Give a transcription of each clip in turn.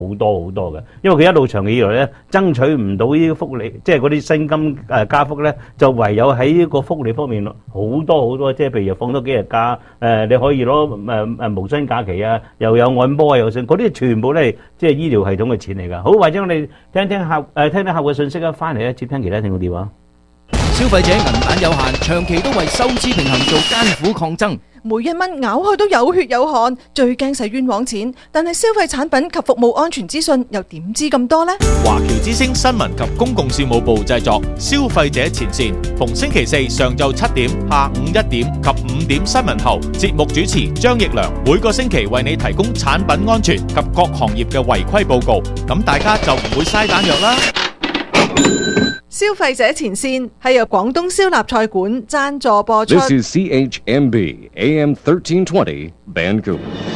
好多好多嘅，因為佢一路長期以來咧爭取唔到呢啲福利，即係嗰啲薪金加幅咧，就唯有喺呢個福利方面好多好多，即係譬如放多幾日假，你可以攞無薪假期啊，又有按摩啊，又剩嗰啲全部都係即係醫療系統嘅錢嚟㗎。好，或者我哋聽聽客戶嘅信息啊，翻嚟咧接聽其他聽眾電話。 消費者銀彈有限，長期都為收支平衡做艱苦抗爭。 每一蚊咬開都有血有汗，最驚使冤枉錢。但係消費產品及服務安全資訊又點知咁多呢？ 華僑之聲新聞及公共事務部製作，消費者前線，逢星期四上晝7點、下午1點及5點新聞後，節目主持張奕良每個星期為你提供產品安全及各行業嘅違規報告，咁大家就唔會嘥彈藥啦。 消費者前線係由廣東燒臘菜館贊助播出。 This is CHMB AM 1320 Vancouver。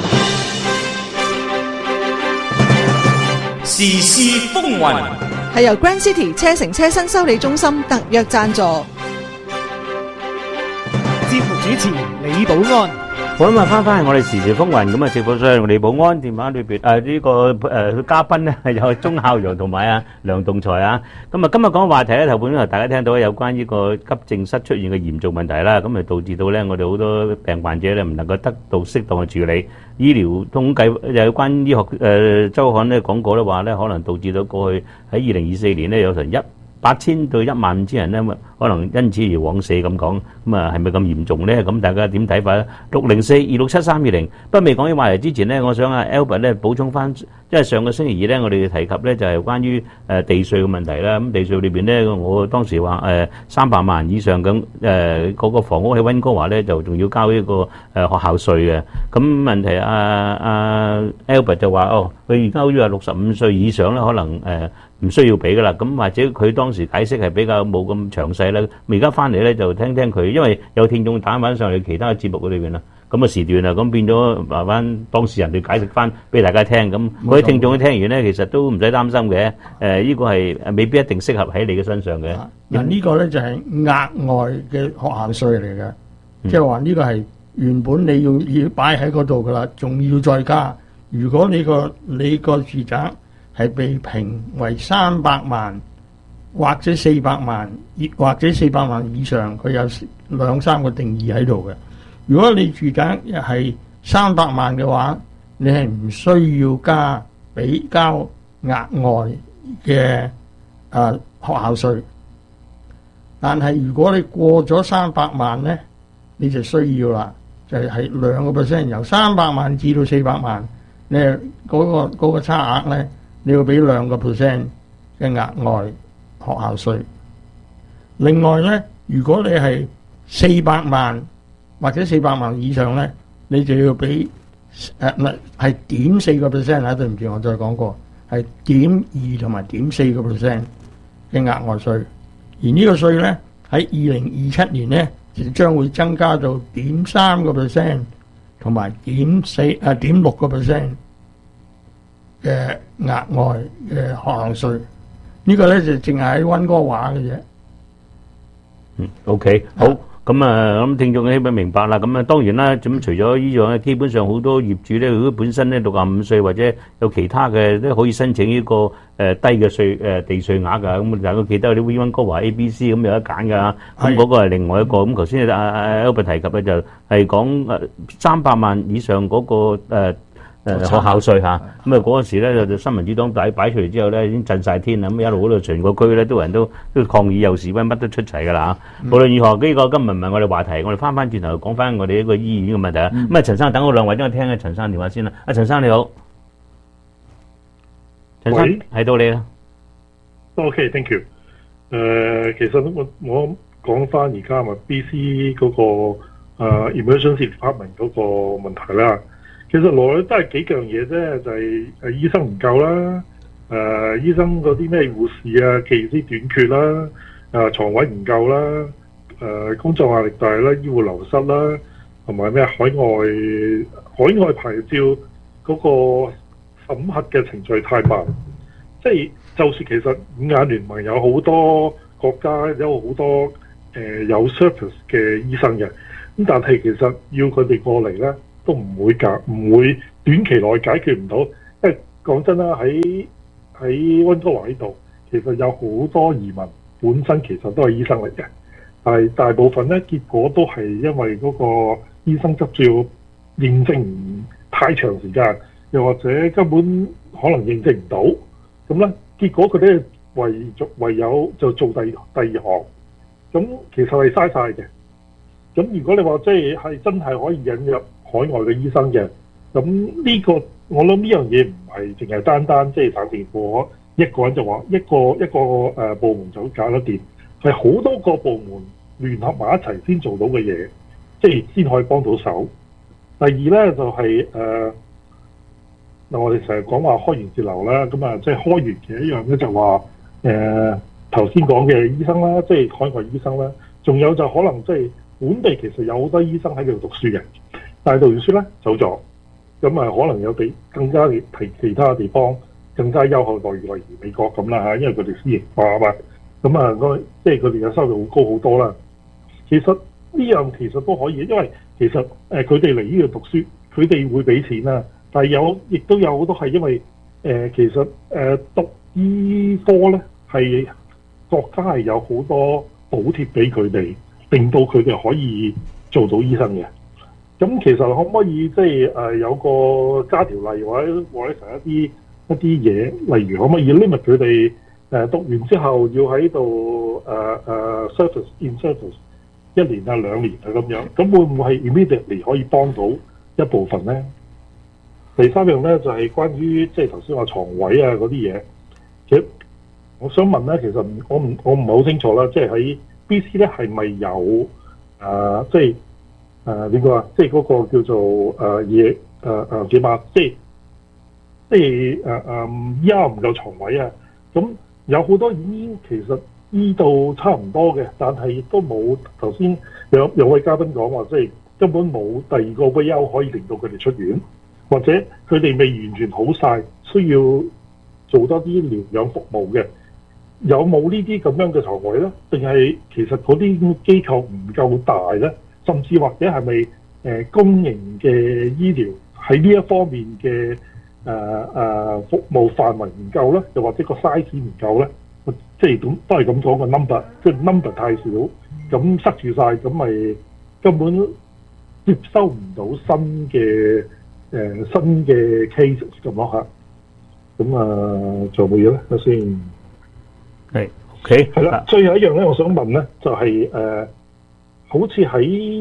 時事風雲係由 Grand City 車城車身修理中心特約贊助。 節目主持李寶安。 好啦，翻返去我哋時事風雲咁啊！直播上李寶安電話裏邊呢個嘉賓咧係有鐘孝陽同埋梁棟才啊！咁啊，今日講嘅話題咧，頭半段大家聽到有關呢個急症室出現嘅嚴重問題啦，咁啊導致到咧我哋好多病患者咧唔能夠得到適當嘅處理。醫療統計有關醫學週刊咧講過咧話咧，可能導致到過去喺2024年咧有成8,000到15000人咧，可能因此而枉死咁講，咁啊係咪咁嚴重咧？咁大家點睇法咧？604-267-320。不過未講呢話題之前咧，我想Albert 咧補充翻，因為上個星期二咧，我哋提及咧就係關於地稅嘅問題啦。咁地稅裏邊咧，我當時話300萬以上咁嗰個房屋喺溫哥華咧，就仲要交呢個學校稅嘅。咁問題Albert 就話佢而家好似話65歲以上咧，可能唔需要俾噶啦，咁或者佢當時解釋係比較冇咁詳細啦。而家翻嚟咧就聽聽佢，因為有聽眾打翻上嚟其他嘅節目嗰裏邊啦，咁嘅時段啦，咁變咗慢慢當事人去解釋翻俾大家聽。咁嗰啲聽眾聽完咧，其實都唔使擔心嘅。呢個係未必一定適合喺你嘅身上嘅。 嗱，呢個咧就係額外嘅學校稅嚟嘅，即係話呢個係原本你要擺喺嗰度噶啦，仲要再加。如果你個住宅係被評為300萬或者400萬，或者400萬以上，佢有2-3個定義喺度嘅。如果你住宅係300萬嘅話，你係唔需要交額外嘅學校稅。但係如果你過咗300萬呢，你就需要啦，就係2%，由300萬至到400萬，你係嗰個差額呢，你要俾2%嘅額外學校稅。另外呢，如果你係400萬或者400萬以上呢，你就要俾係0.4%啊！對唔住，我再講過，係0.2同埋0.4%嘅額外稅。而呢個稅呢，喺2027年呢，就將會增加到0.3%同埋0.6%嘅額外嘅學校稅。呢個咧就淨係喺溫哥華嘅啫。 OK， 好。咁聽眾希望明白啦。咁當然啦，咁除咗呢樣咧，基本上好多業主咧，如果本身咧65歲或者有其他嘅都可以申請呢個低嘅地稅額㗎。咁大家記得有啲溫哥華 ABC 咁有得揀㗎。咁嗰個係另外一個。咁頭先Albert 提及咧就係講300萬以上嗰個學校稅嚇。咁嗰陣時咧就新民主黨擺出嚟之後咧已經震晒天啦。咁一路嗰度全個區咧都人都抗議又示威，乜都出齊㗎啦嚇。無論如何，呢個今日唔係我哋話題，我哋翻轉頭講翻我哋一個醫院嘅問題啊。咁陳生等我2位，等我聽下陳生電話先啦。陳生你好，陳生係到你啦。 OK，thank you。其實我講翻而家咪 BC 嗰個emergency department 嗰個問題啦。其實來都係幾樣嘢啫，就係醫生唔夠啦，醫生嗰啲咩護士啊、技師短缺啦，床位唔夠啦，工作壓力大啦，醫護流失啦，同埋咩海外牌照嗰個審核嘅程序太慢，即係就算其實五眼聯盟有好多國家有好多有 surplus 嘅醫生嘅，咁但係其實要佢哋過嚟咧。都唔會短期內解決唔到，因為講真啦，喺溫哥華呢度，其實有好多移民本身其實都係醫生嚟嘅，但係大部分咧結果都係因為嗰個醫生執照認證唔太長時間，又或者根本可能認證唔到，咁咧結果佢哋唯有就做第二行，咁其實係嘥晒嘅。咁如果你話即係真係可以引入海外嘅醫生嘅，咁呢個我諗呢樣嘢唔係淨係單單即係省政府一個人就話一個部門就搞得掂，係好多個部門聯合埋一齊先做到嘅嘢，即係先可以幫到手。第二咧就係嗱，我哋成日講話開源節流啦，咁啊即係開源嘅一樣咧就話頭先講嘅醫生啦，即係海外醫生啦，仲有就可能即係本地其實有好多醫生喺度讀書嘅，但係讀完書咧走咗，咁啊可能有更加其他地方更加優厚待遇，例如美國咁啦嚇，因為佢哋私營化啊嘛，咁啊即係佢哋嘅收入會高好多啦。其實呢樣其實都可以，因為其實佢哋嚟呢度讀書，佢哋會俾錢啦，但係亦都有好多係因為其實讀醫科咧係國家係有好多補貼俾佢哋，令到佢哋可以做到醫生嘅。咁其實可唔可以即係有個加條例或者成一啲嘢，例如可唔可以 limit 佢哋讀完之後要喺度service in service 1年啊2年啊咁樣，咁會唔會係 immediately 可以幫到一部分咧？第三樣咧就係關於即係頭先話床位啊嗰啲嘢，其實我想問咧，其實我唔係好清楚啦，即係喺 BC 咧係咪有即係點講啊？即係嗰個叫做嘢點啊？即係依家唔夠床位啊！咁有好多已經其實醫到差唔多嘅，但係亦都冇頭先有位嘉賓講話，即係根本冇第二個位休可以令到佢哋出院，或者佢哋未完全好晒，需要做多啲療養服務嘅。有冇呢啲咁樣嘅床位咧？定係其實嗰啲機構唔夠大咧？甚至或者係咪公營嘅醫療喺呢一方面嘅服務範圍唔夠咧？又或者個 size 唔夠咧？即係咁都係咁講個 number， 即係 number 太少，咁塞住晒，咁咪根本接收唔到新嘅 case 咁咯嚇。咁仲有冇嘢咧？首先係 OK 係啦。最後一樣咧，我想問咧，就係好似喺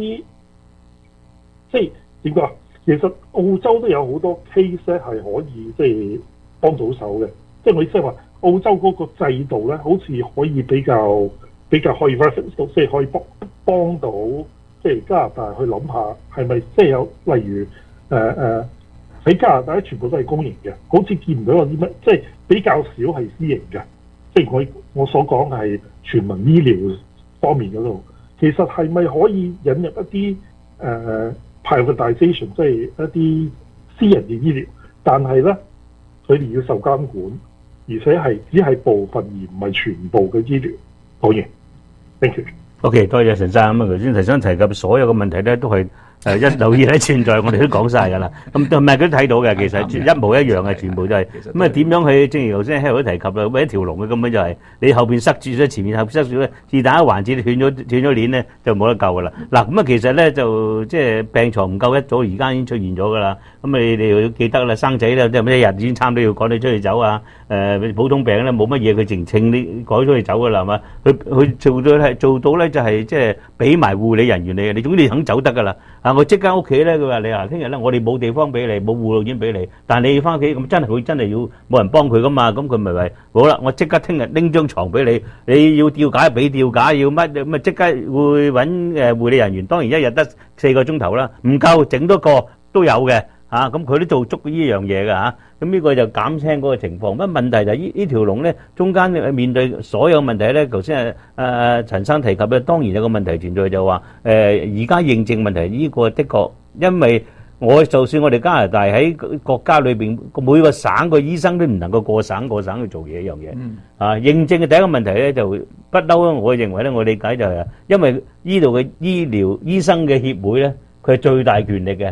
即係點講啊？其實澳洲都有好多 case 咧係可以即係幫到手嘅。即係我意思係話，澳洲嗰個制度咧，好似可以比較可以 reference 到，即係可以幫到即係加拿大去諗下係咪即係有例如喺加拿大全部都係公營嘅，好似見唔到有啲乜，即係比較少係私營嘅。即係我所講係全民醫療方面嗰度，其實係咪可以引入一啲privatization， 即係一啲私人嘅醫療，但係咧佢哋要受監管，而且係只係部分而唔係全部嘅醫療。好嘢 ，thank you。 OK， 多謝陳生。咁啊，頭先陳生提及所有嘅問題咧，都係一留意喺存在，我哋都講晒㗎啦。咁同埋佢都睇到嘅，其實一模一樣嘅，全部都係。咁啊，點樣去？正如頭先 Harold 都提及啦，咁一條龍嘅根本就係你後邊塞住咗，前面後邊塞住咧，是但一環節斷咗鏈咧，就冇得救㗎啦。嗱，咁啊，其實咧就即係病床唔夠一早，而家已經出現咗㗎啦。咁你哋要記得啦，生仔咧即係咩一日已經差唔多要趕你出去走啊。普通病咧冇乜嘢，佢淨稱你趕出去走㗎啦，係嘛？佢做到咧就係即係俾埋護理人員你，總之你肯走得㗎啦。我即刻屋企咧，佢話你聽日咧，我哋冇地方俾你，冇護老院俾你，但係你要翻屋企咁佢真係要冇人幫佢噶嘛，咁佢咪話好啦，我即刻聽日拎張床俾你，你要吊架俾吊架，要乜咁啊即刻會揾護理人員，當然一日得4個鐘頭啦，唔夠整多個都有嘅嚇，咁佢都做足呢樣嘢㗎嚇，咁呢個就減輕嗰個情況。乜問題就係呢條龍咧，中間面對所有問題咧，頭先陳生提及咧，當然有個問題存在就話而家認證問題呢個的確，因為就算我哋加拿大喺國家裏邊每個省個醫生都唔能夠過省去做嘢一樣嘢。認證嘅第一個問題咧就不嬲，我認為咧，我理解就係因為呢度嘅醫療醫生嘅協會咧，佢係最大權力嘅。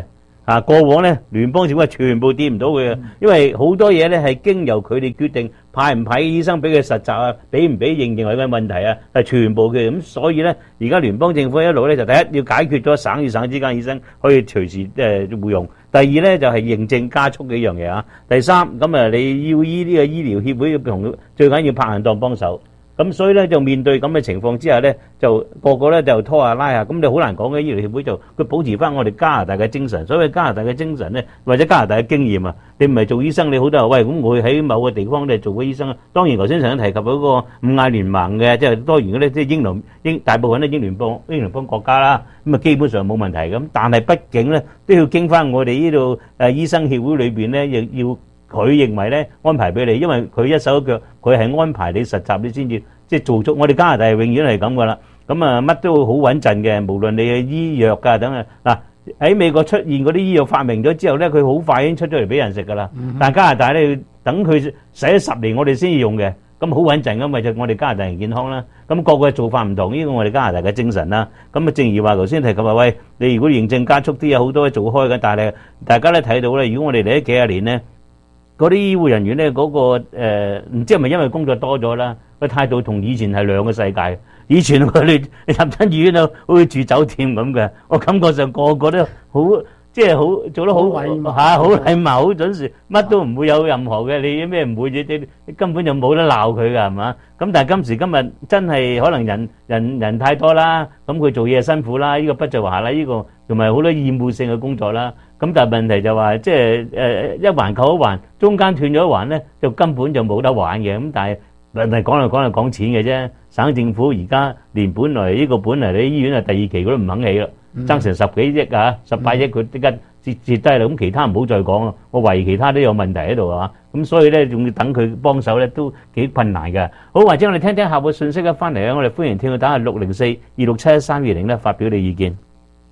過往咧聯邦政府係全部掂唔到佢嘅，因為好多嘢咧係經由佢哋決定派唔派醫生俾佢實習啊，俾唔俾認為嘅問題啊，係全部嘅。咁所以咧，而家聯邦政府一路咧就第一要解決咗省與省之間醫生可以隨時互用，第二咧就係認證加速幾樣嘢啊，第三咁啊你要呢個醫療協會同最緊要拍硬檔幫手。咁所以咧就面對咁嘅情況之下咧，就個個咧就拖下拉下，咁你好難講嘅。醫療協會就佢保持翻我哋加拿大嘅精神，所謂加拿大嘅精神咧，或者加拿大嘅經驗啊，你唔係做醫生，你好多人喂咁我喺某個地方咧做過醫生啊。當然頭先曾經提及嗰個五亞聯盟嘅，即係多元嗰啲，即係英大部分都英聯邦國家啦，咁啊基本上冇問題咁。但係畢竟咧都要經翻我哋呢度醫生協會裏邊咧，亦要。佢認為咧安排俾你，因為佢一手一腳，佢係安排你實習，你先至即係做足。我哋加拿大永遠係咁噶啦，咁啊乜都好穩陣嘅，無論你嘅醫藥㗎等啊嗱喺美國出現嗰啲醫藥發明咗之後咧，佢好快已經出咗嚟俾人食噶啦。但係加拿大咧要等佢使咗10年，我哋先至用嘅，咁好穩陣噶嘛，就我哋加拿大人健康啦。咁個個做法唔同，呢個我哋加拿大嘅精神啦。咁啊，正如話頭先提及話，喂，你如果認證加速啲，有好多嘢做開嘅，但係大家咧睇到咧，如果我哋嚟咗幾廿年咧。嗰啲醫護人員咧，嗰個唔知係咪因為工作多咗啦，個態度同以前係兩個世界。以前佢哋入親醫院啊，好似住酒店咁嘅，我感覺上個個都好，即係好做得好嚇，好禮貌，好準時，乜都唔會有任何嘅，你咩唔會啫？你根本就冇得鬧佢㗎，係嘛？咁但係今時今日真係可能人太多啦，咁佢做嘢辛苦啦，呢個不在話啦，呢個同埋好多厭惡性嘅工作啦。咁但係問題就話，即係一環扣一環，中間斷咗一環咧，就根本就冇得玩嘅。咁但係問題講嚟講錢嘅啫。省政府而家連本來呢個本嚟你醫院係第二期佢都唔肯起啦，爭成10幾億啊，18億佢即刻截低啦。咁其他唔好再講啦，我懷疑其他都有問題喺度啊。咁所以咧仲要等佢幫手咧，都幾困難嘅。好，或者我哋聽聽下個信息咧，翻嚟咧，我哋歡迎聽佢打下604-267-1320咧，發表你意見。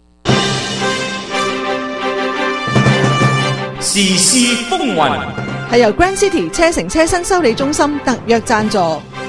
時事風雲係由 Grand City 車城車身修理中心特約贊助。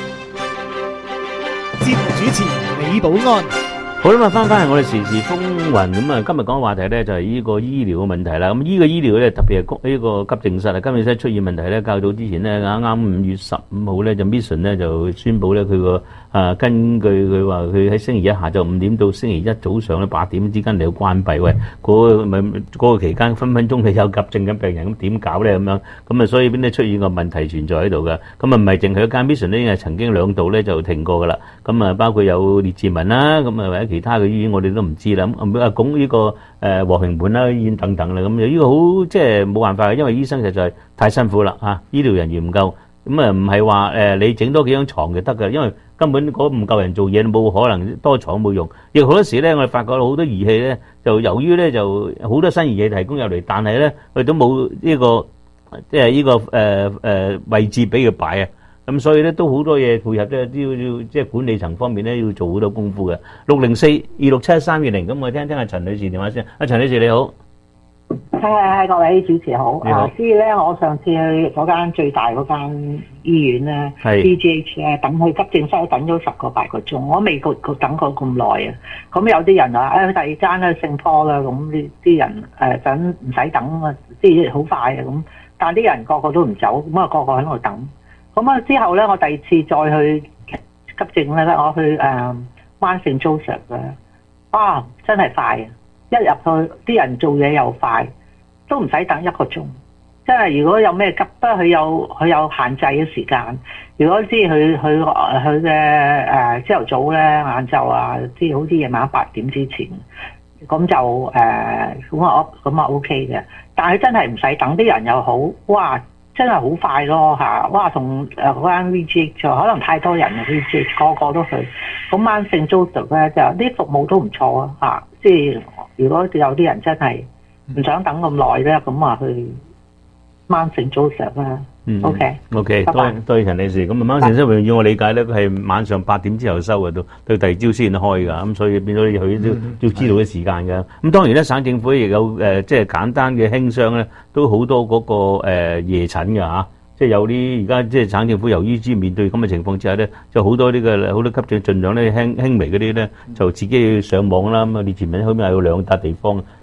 節目主持李寶安。 好啦，翻嚟我哋時事風雲咁啊，今日講嘅話題咧就係呢個醫療嘅問題啦。咁呢個醫療咧特別係呢個急症室啊，急症室出現問題咧，較早之前咧啱啱5月15號咧就 Mission 咧就宣布咧佢個根據佢話佢喺星期一下晝5點到星期一早上咧8點之間嚟到關閉。喂，嗰個期間分分鐘你有急症嘅病人，咁點搞咧咁樣？咁啊，所以邊啲出現個問題存在喺度嘅？咁啊唔係淨係一間 Mission 咧，已經係曾經2度咧就停過噶啦。咁啊包括有列治文啦，咁啊或者其他嘅醫院我哋都唔知啦。咁啊講呢個和平門啦醫院等等啦，咁呢個好即係冇辦法嘅，因為醫生實在太辛苦啦嚇，醫療人員唔夠。咁啊唔係話你整多幾張床就得㗎，因為根本嗰唔夠人做嘢，冇可能多床冇用。亦好多時咧，我哋發覺好多儀器咧，就由於咧就好多新儀器提供入嚟，但係咧佢都冇呢個即係呢個位置俾佢擺啊。咁所以咧都好多嘢配合咧，都要即係管理層方面咧要做好多功夫嘅。604-267-1320，咁我聽聽阿陳女士電話先。阿陳女士你好。 係各位主持好。 你好。 所以咧，我上次去嗰間最大嗰間醫院咧，BGH 咧，等去急症室等咗10個8個鐘，我未等過咁耐啊。咁有啲人話去第二間咧聖科啦，咁啲人等唔使等啊，即係好快啊咁。但啲人個個都唔走，咁啊個個喺度等。咁啊之後咧，我第二次再去急症咧，我去灣聖 Joseph 咧，真係快啊！一入去啲人做嘢又快，都唔使等1個鐘。真係如果有咩急，不過佢有限制嘅時間。如果知佢嘅朝頭早咧、晏晝啊，即係好似夜晚8點之前，咁就咁啊 OK 嘅。但係真係唔使等，啲人又好，哇！真係好快咯嚇！哇，同嗰間 VGH 就可能太多人啦 ，VGH 個個都去。咁晚聖 Joseph 咧就啲服務都唔錯啊嚇！即係如果有啲人真係唔想等咁耐咧，咁啊去晚聖 Joseph 啦。OK， 多謝陳女士。咁啊，晚聖 Joseph以我理解咧，佢係晚上8點之後收嘅，到第二朝先開㗎。咁所以變咗佢都要知道啲時間㗎。咁當然咧，省政府亦有即係簡單嘅輕傷咧，都好多嗰個夜診㗎嚇。即係有啲而家即係省政府由於面對咁嘅情況之下咧，就好多呢個好多急症盡量咧輕微嗰啲咧，就自己上網啦。咁啊，列治文後面有2笪地方，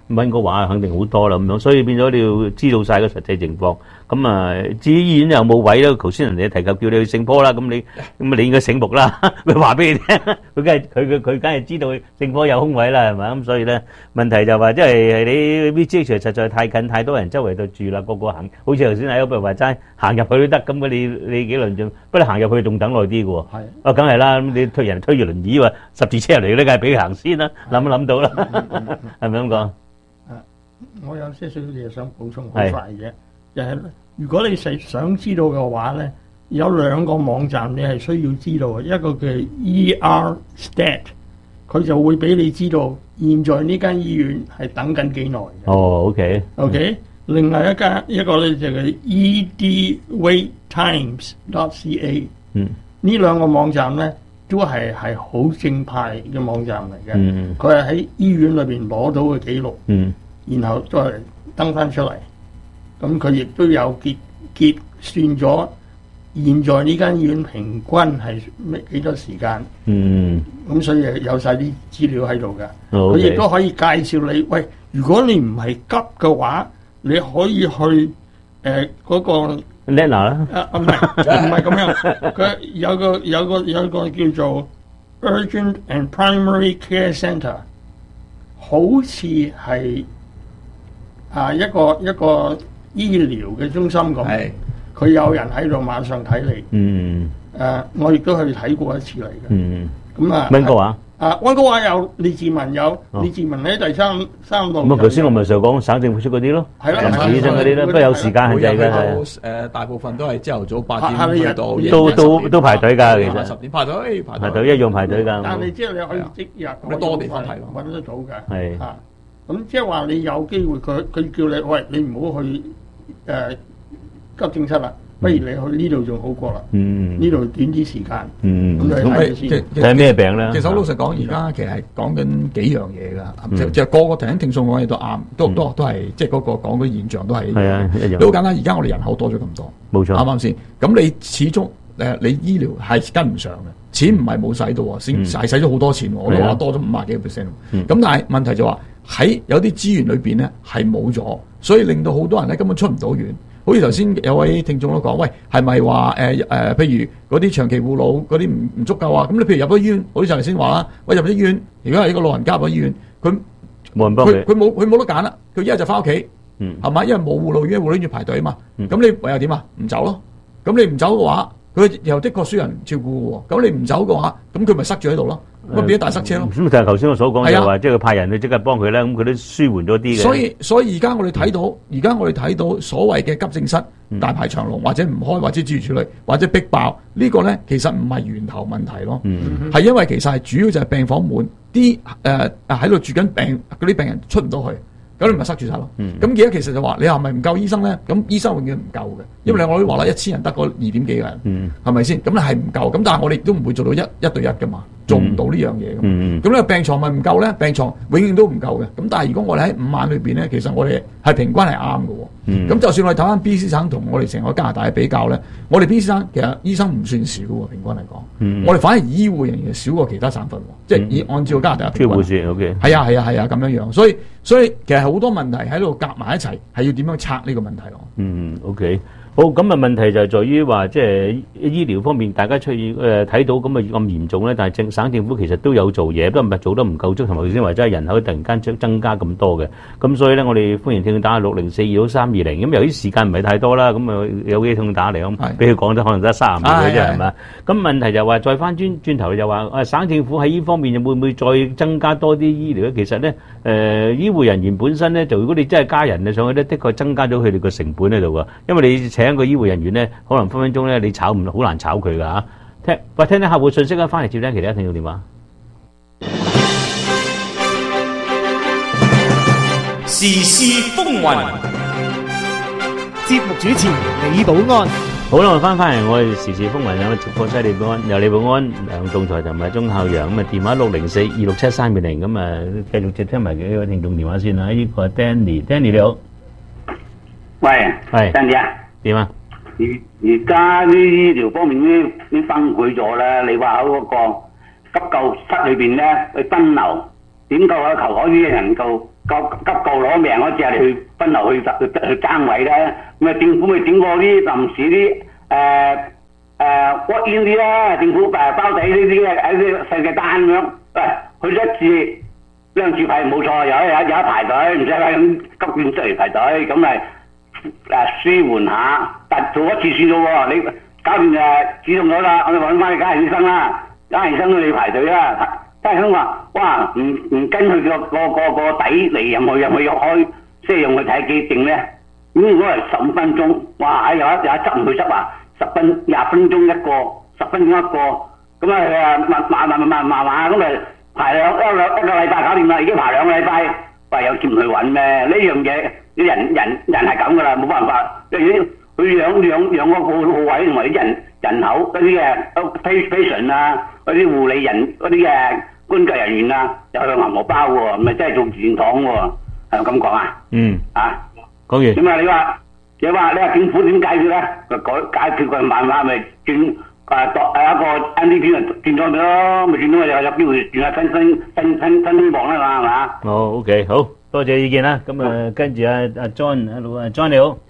溫哥華肯定好多啦咁樣，所以變咗你要知道晒個實際情況。咁啊，至於醫院有冇位咧？頭先人哋提及叫你去聖坡啦，咁你應該醒目啦，咪話俾你聽，佢梗係知道聖坡有空位啦，係咪？咁所以咧問題就話即係你 VGH 實在太近，太多人周圍度住啦，個行，好似頭先喺嗰度話齋行入去都得，咁你幾輪鐘，不過行入去仲等耐啲嘅喎。係啊，梗係啦，咁你人推住輪椅話十字車入嚟咧，梗係俾佢行先啦，諗到啦，係咪咁講？ 我有些少嘢想補充，好快嘅。就係如果你想知道嘅話咧，有兩個網站你係需要知道嘅，一個叫 ER-Stat， 佢就會俾你知道現在呢間醫院係等緊幾耐嘅。 哦 ，OK。 另外一個咧就係 edwaittimes.ca。呢兩個網站咧都係好正派嘅網站嚟嘅。佢係喺醫院裏邊攞到嘅記錄，然後再登翻出嚟。咁佢亦都有結算咗現在呢間醫院平均係幾多時間。咁所以有晒啲資料喺度嘅。佢亦都可以介紹你，喂，如果你唔係急嘅話，你可以去嗰個 Lena 啦。 唔係咁樣。佢有個叫做 Urgent and Primary Care Centre， 好似係一個醫療嘅中心咁，佢有人喺度馬上睇你。我亦都去睇過一次嚟嘅。咁啊， 溫哥華溫哥華有李志文，李志文喺第三度。 咁啊，頭先我咪就講省政府出嗰啲咯，臨時醫生嗰啲咧，不過有時間限制嘅。 大部分都係朝頭早8點去到， 都排隊㗎，其實 10點排隊一樣排隊㗎。 但係即係你可以即日多地方睇揾得到嘅。 係咁即係話你有機會，佢叫你，喂，你唔好去急症室啦，不如你去呢度仲好過啦。呢度短啲時間。咁你睇先。 睇咩病咧？ 其實老實講，而家其實係講緊幾樣嘢㗎。就個個聽眾講嘢都啱，都係即係嗰個講嘅現象都係。係啊，一樣。好簡單，而家我哋人口多咗咁多， 冇錯。 啱唔啱先？咁你始終你醫療係跟唔上嘅，錢唔係冇使到喎，先係使咗好多錢喎。我都話多咗50幾%。咁但係問題就話喺有啲資源裏邊咧係冇咗，所以令到好多人咧根本出唔到院。好似頭先有位聽眾都講，喂，係咪話譬如嗰啲長期護老嗰啲唔足夠啊？咁你譬如入咗醫院，好似頭先話啦，喂，入咗醫院，如果係一個老人家入咗醫院，佢冇人幫佢， 佢冇得揀啦，佢一係就翻屋企，係嘛？因為冇護老院，護老院要排隊啊嘛。咁你唯有點啊？唔走咯。咁你唔走嘅話，佢又的確需要人照顧喎。咁你唔走嘅話，咁佢咪塞住喺度咯。咁變咗大塞車咯。 咁就係頭先我所講就話，即係佢派人去即刻幫佢咧，咁佢都舒緩咗啲嘅。 所以而家我哋睇到，所謂嘅急症室大排長龍，或者唔開，或者諸如此類，或者逼爆呢個咧，其實唔係源頭問題咯。係因為其實係主要就係病房滿，啲喺度住緊病嗰啲病人出唔到去。咁你咪塞住晒咯。咁而家其實就話你係咪唔夠醫生咧？咁醫生永遠唔夠嘅，因為我都話啦，1000人得個2點幾個人，係咪先？咁你係唔夠。咁但係我哋都唔會做到一對一噶嘛，做唔到呢樣嘢噶嘛。咁呢個病床咪唔夠咧？病床永遠都唔夠嘅。咁但係如果我哋喺5晚裏邊咧，其實我哋係平均係啱嘅。咁就算我哋睇翻 BC 省同我哋成個加拿大嘅比較咧，我哋 BC 省其實醫生唔算少喎，平均嚟講。我哋反而醫護人員少過其他省份，即係按照加拿大嘅平均。 OK。 係啊咁樣樣，所以其實好多問題喺度夾埋一齊，係要點樣拆呢個問題咯。 OK。好，咁啊問題就係在於話，即係醫療方面，大家出現睇到咁嚴重咧，但係省政府其實都有做嘢，不過唔係做得唔夠足，同埋頭先話真係人口突然間增加咁多嘅，咁所以咧我哋歡迎聽眾打604-26320，咁由於時間唔係太多啦，咁啊有幾通打嚟咁，俾佢講得可能得30秒嘅啫，係咪？咁問題就話再翻轉頭就話，省政府喺呢方面會唔會再增加多啲醫療咧？其實咧，醫護人員本身咧，就如果你真係加人啊上去咧，的確增加咗佢哋個成本喺度噶，因為你請個醫護人員咧，可能分分鐘咧，你炒唔好難炒佢噶嚇。聽聽客戶信息啦，翻嚟接聽其他聽眾電話。 時事風雲，節目主持李寶安。 好啦，我翻嚟我哋時事風雲有直播室李寶安，有李寶安、梁棟才同埋鐘孝陽，咁啊電話604-267-320，咁啊繼續接聽埋幾位聽眾電話先啦。呢個 Danny 你好， 喂， 係 Danny 啊， 點啊？ 而家啲醫療方面已經崩潰咗啦。你話喺嗰個急救室裏邊咧去分流，點夠啊？求可以能夠急救攞命嗰隻嚟去分流去爭位咧，咁啊政府咪整過啲臨時啲walk-in啲啦，政府包底呢啲啲細嘅單咁樣，喂，去咗一次兩次排冇錯，有一排隊，唔使咁急症出嚟排隊，咁咪舒緩下，但做一次算咗喎，你搞掂止痛咗啦，我哋揾翻家庭醫生啦，家庭醫生都要排隊啦。家庭醫生話：哇，唔跟佢個底嚟入去開，即係用去睇幾症咧，咁如果係15分鐘，哇！有一執唔去執啊，20分鐘一個，10分鐘一個，咁啊慢咁咪排一個禮拜搞掂啦，已經排2個禮拜，喂有接唔去揾咩？呢樣嘢啲人係咁噶啦，冇辦法，佢養個鋪位同埋啲人口嗰啲嘅 patient 啊，嗰啲護理人嗰啲嘅官級人員啊，有向銀荷包喎，唔係真係做善堂喎，係咪咁講啊？講完。點啊？你話政府點解決咧？解決佢慢慢咪轉一個 NDP 咪轉咗佢咯，咪轉咗佢有機會轉下新希望啦嘛，係嘛？ 好 OK， 好多謝意見啦。咁跟住阿 John， John 你好。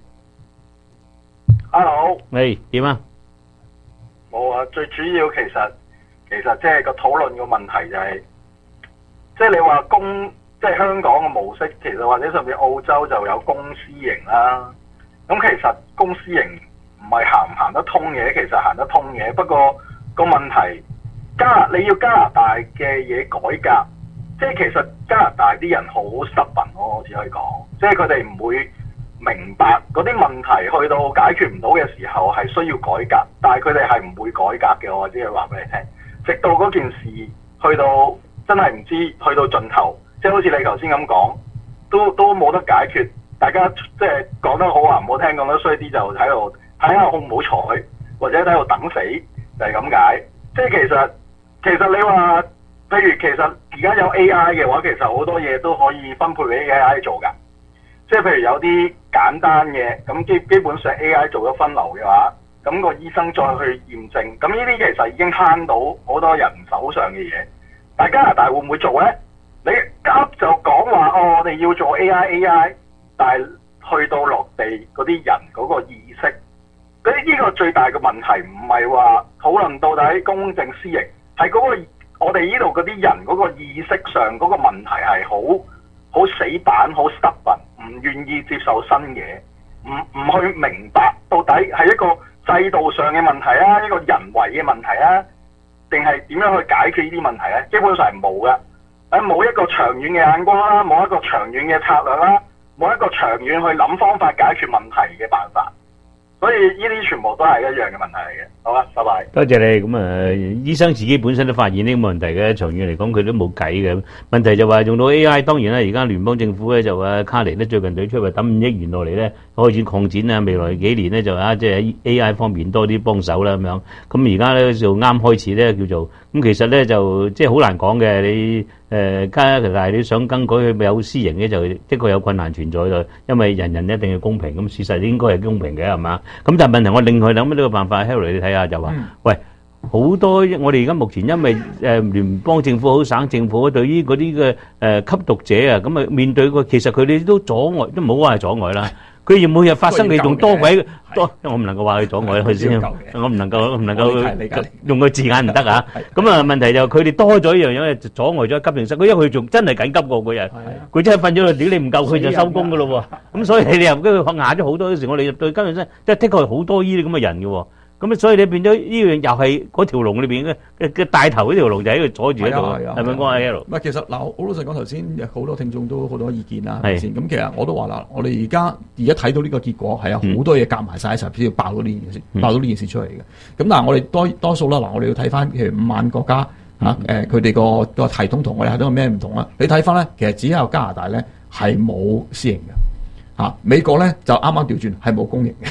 Hello， 喂，點啊？ 冇啊，最主要其實即係個討論個問題就係，即係你話即係香港嘅模式，其實或者甚至澳洲就有公私營啦。咁其實公私營唔係行唔行得通嘅，其實行得通嘅。不過個問題，你要加拿大嘅嘢改革，即係其實加拿大啲人好stubborn咯，我只可以講，即係佢哋唔會明白嗰啲問題去到解決唔到嘅時候係需要改革，但係佢哋係唔會改革嘅，我只係話俾你聽。直到嗰件事去到真係唔知去到盡頭，即係好似你頭先咁講，都冇得解決。大家即係講得好話唔好聽，講得衰啲就喺度睇下好唔好彩，或者喺度等死，就係咁解。即係其實你話，譬如其實而家有 AI 嘅話，其實好多嘢都可以分配俾 AI 做㗎。即係譬如有啲簡單嘅，咁基本上 AI 做咗分流嘅話，咁個醫生再去驗證，咁呢啲其實已經慳到好多人手上嘅嘢。但係加拿大會唔會做呢？你急就講話我哋要做 AI， 但係去到落地嗰啲人嗰個意識，呢個最大嘅問題唔係話討論到底公正私營，係嗰個我哋呢度嗰啲人嗰個意識上嗰個問題係好死板、好 stubborn， 唔願意接受新嘢，唔去明白到底係一個制度上嘅問題啊，一個人為嘅問題啊，定係點樣去解決呢啲問題咧？基本上係冇嘅，冇一個長遠嘅眼光啦，冇一個長遠嘅策略啦，冇一個長遠去諗方法解決問題嘅辦法。所以呢啲全部都係一樣嘅問題嚟嘅。好啊，拜拜。 多謝你。咁醫生自己本身都發現呢個問題嘅，長遠嚟講佢都冇計嘅。問題就話用到 AI， 當然啦，而家聯邦政府咧就卡尼咧最近推出話抌5億元落嚟咧，開始擴展啊，未來幾年咧就即係喺 AI 方面多啲幫手啦咁樣。咁而家咧就啱開始咧叫做咁，其實咧就即係好難講嘅。你加拿大你想更改佢咪有私營嘅，就的確有困難存在嘅，因為人人一定要公平，咁事實應該係公平嘅係嘛？咁但係問題我另外諗呢個辦法 ，Harry 你睇下就話，喂，好多我哋而家目前因為聯邦政府好省政府對於嗰啲嘅吸毒者啊，咁啊面對其實佢哋都阻礙，都唔好話係阻礙啦。佢要每日發生，你仲多鬼多，我唔能夠話佢阻礙佢先，我唔能夠用個字眼唔得啊！咁啊問題就佢哋多咗一樣嘢，就阻礙咗急症室。佢因為佢仲真係緊急過嗰日，佢真係瞓咗度，屌你唔夠佢就收工噶咯喎！咁所以你又跟佢壓咗好多時，我哋入到急症室，即係的確係好多呢啲咁嘅人嘅喎。咁所以你變咗呢樣又係嗰條龍裏邊嘅帶頭嗰條龍就喺度阻住喺度，係咪講阿 L？ 唔係，其實嗱，好老實講，頭先好多聽眾都好多意見啦，係咪先？咁其實我都話啦，我哋而家睇到呢個結果係有好多嘢夾埋晒一齊，先要爆到呢件事，爆到呢件事出嚟嘅。咁但係我哋多數啦，嗱，我哋要睇翻譬如5萬國家嚇佢哋個系統同我哋系統有咩唔同啊？你睇翻咧，其實只有加拿大咧係冇私營嘅嚇，美國咧就啱啱調轉係冇公營嘅。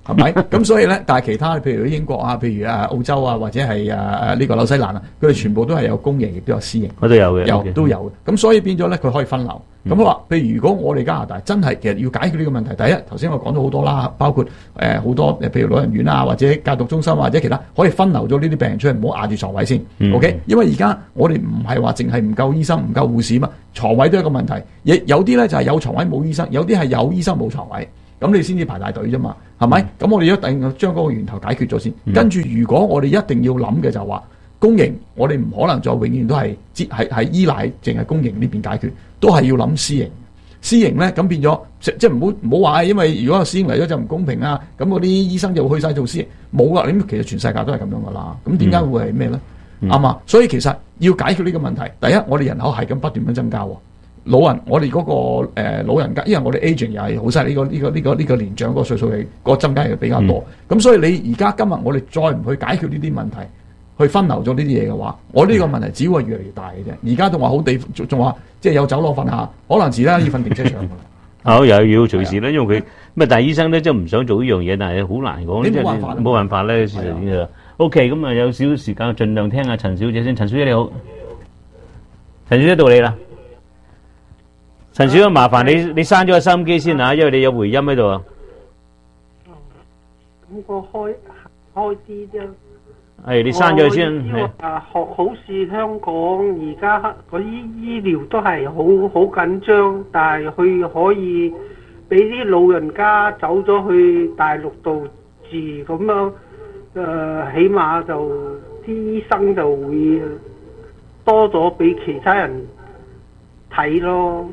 係咪？咁所以咧，但係其他譬如英國啊，譬如澳洲啊，或者係呢個紐西蘭啊，佢哋全部都係有公營，亦都有私營， 我都有嘅， 都有嘅。咁所以變咗咧，佢可以分流。咁我話，譬如如果我哋加拿大真係其實要解決呢個問題，第一頭先我講咗好多啦，包括好多譬如老人院啊，或者戒毒中心或者其他，可以分流咗呢啲病人出去，唔好壓住床位先。OK， 因為而家我哋唔係話淨係唔夠醫生、唔夠護士嘛，床位都係一個問題。亦有啲咧就係有床位冇醫生，有啲係有醫生冇床位。咁你先至排大隊啫嘛，係咪？咁我哋一定要將嗰個源頭解決咗先。跟住，如果我哋一定要諗嘅就係話公營，我哋唔可能再永遠都係依賴淨係公營呢邊解決，都係要諗私營。私營咧咁變咗，即係唔好話，因為如果私營嚟咗就唔公平啊，咁嗰啲醫生就會去晒做私營，冇噶。咁其實全世界都係咁樣噶啦。咁點解會係咩咧？啱嘛？所以其實要解決呢個問題，第一我哋人口係咁不斷咁增加。老人，我哋嗰個老人家，因為我哋 aging 又係好犀利，呢個年長嗰個歲數係個增加係比較多。咁所以你而家今日我哋再唔去解決呢啲問題，去分流咗呢啲嘢嘅話，我呢個問題只會越嚟越大嘅啫。而家仲話好地，仲話即係有走廊瞓下，可能遲咧要瞓停車場㗎啦。 好，又要隨時咧，因為佢但係醫生咧即係唔想做呢樣嘢，但係好難講。 你冇辦法， 冇辦法咧，事實上。OK， 咁啊有少少時間，盡量聽下陳小姐先。陳小姐你好，陳小姐到你啦。陳小姐，麻煩你閂咗個收音機先嚇，因為你有回音喺度啊。 咁我開啲啫。 係你閂咗佢先。 好似香港而家嗰啲醫療都係好緊張，但係佢可以俾啲老人家走咗去大陸度住，咁樣起碼就啲醫生就會多咗俾其他人睇咯。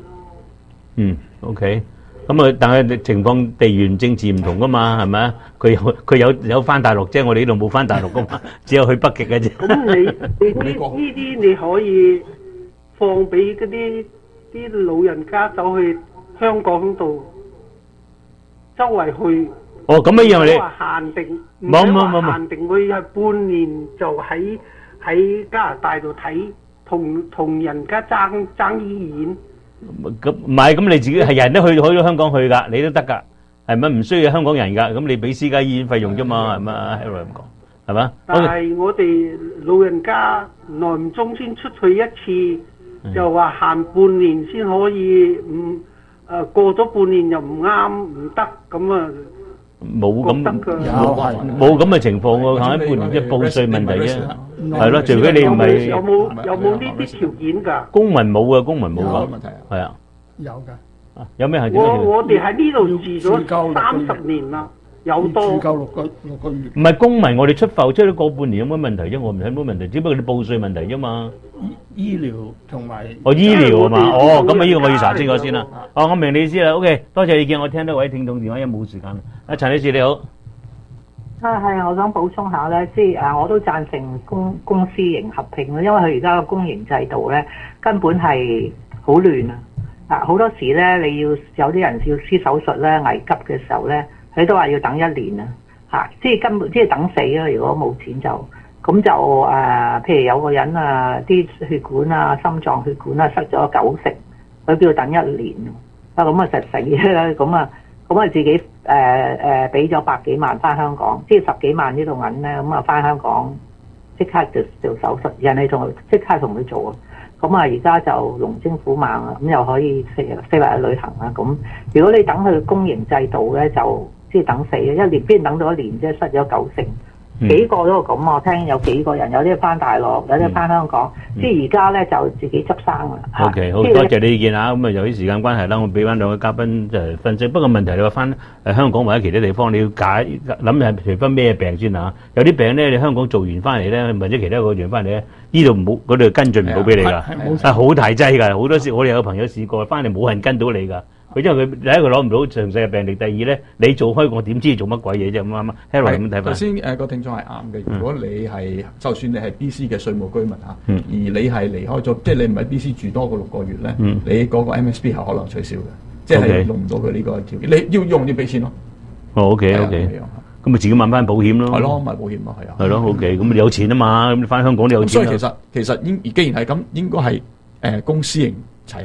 OK， 咁啊，但係情況地緣政治唔同噶嘛，係咪啊？佢有翻大陸啫，我哋呢度冇翻大陸噶嘛，只有去北極嘅啫。 咁你呢啲你可以放俾嗰啲老人家走去香港度周圍去。 哦，咁樣樣你限定冇限定，佢係半年就喺加拿大度睇，同人家爭醫院。 咁唔係，咁你自己係人都去咗香港去㗎，你都得㗎，係咪？唔需要香港人㗎，咁你俾私家醫院費用啫嘛，係咪？Harry 咁講，係嘛？ 但係我哋老人家耐唔中先出去一次，就話限半年先可以，過咗半年又唔啱唔得，咁啊冇咁嘅情況喎，限半年即係報稅問題啫，係咯，除非你唔係有冇呢啲條件㗎？ 公民冇啊，公民冇㗎，係啊， 有㗎。 有咩係？ 我哋喺呢度住咗30年啦，有多住夠六個月。 唔係公民，我哋出埠出咗過半年有乜問題啫？我唔睇冇問題，只不過你報稅問題啫嘛。 醫療同埋醫療啊嘛，咁啊呢個我要查清楚先啦。我明你意思啦。OK， 多謝意見，我聽到位聽眾電話，因為冇時間。陳女士你好。 係，我想補充下咧，即係我都贊成公私營合併咯，因為佢而家個公營制度咧根本係好亂啊！好多時咧你有啲人要施手術咧危急嘅時候咧，佢都話要等1年啊！即係根本即係等死啦！如果冇錢就咁就譬如有個人啲血管啊、心臟血管塞咗90%，佢叫等1年咁實死啦！咁啊自己俾咗100幾萬翻香港，即係10幾萬呢度銀咧，咁啊翻香港即刻就做手術，人哋即刻同佢做啊！咁啊而家就龍精虎猛啊，咁又可以四圍去旅行啊！咁如果你等佢公營制度咧，就即係等死啊！1年邊等到1年啫，失咗90%。幾個都咁，我聽有幾個人，有啲翻大陸，有啲翻香港，即係而家咧就自己執生啦。 OK， 好多謝你意見啊！咁啊，由於時間關係啦，我俾翻兩位嘉賓就分析。不過問題你話翻香港或者其他地方，你要諗係除分咩病先啊？有啲病咧，你香港做完翻嚟咧，或者其他個做完翻嚟咧，呢度冇嗰度跟進唔到俾你㗎，係好大劑㗎。好多時我哋有個朋友試過翻嚟冇人跟到你㗎。佢因為佢第一佢攞唔到詳細嘅病歷，第二咧你做開我點知做乜鬼嘢啫？咁啱啱 Harry 咁睇法。 頭先個聽眾係啱嘅。如果你係就算你係 BC 嘅稅務居民嚇，而你係離開咗，即係你唔喺 BC 住多過6個月咧，你嗰個 MSP 係可能取消嘅，即係用唔到佢呢個條件。你要用要俾錢咯。 OK，咁咪自己買翻保險咯。 係咯，買保險咯，係啊。 係咯 ，OK， 咁你有錢啊嘛，咁你翻香港你有錢。 所以其實既然係咁，應該係公私營齊行。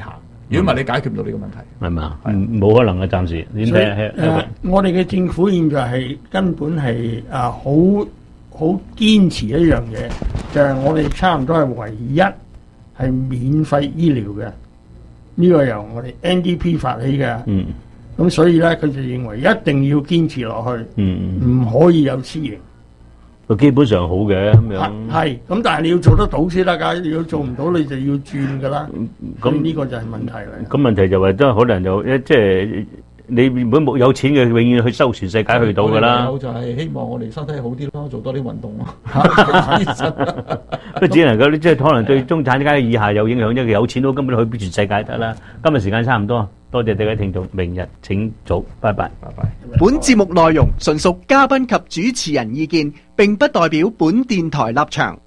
如果唔係，你解決唔到呢個問題。 係嘛？冇可能嘅，暫時。 所以我哋嘅政府現在係根本係好堅持一樣嘢，就係我哋差唔多係唯一係免費醫療嘅。呢個由我哋 NDP 發起嘅。咁所以咧，佢就認為一定要堅持落去，唔可以有私營。 佢基本上好嘅咁樣。 係，咁但係你要做得到先得㗎，你要做唔到你就要轉㗎啦。咁呢個就係問題嚟。 咁問題就係真係可能就即係你原本冇有錢嘅，永遠去收全世界去到㗎啦。 有就係希望我哋身體好啲咯，做多啲運動咯。 都只能夠即係可能對中產階級以下有影響，因為有錢都根本去遍全世界得啦。今日時間差唔多，多謝各位聽眾，明日請早，拜拜，拜拜。 本節目內容純屬嘉賓及主持人意見，並不代表本電台立場。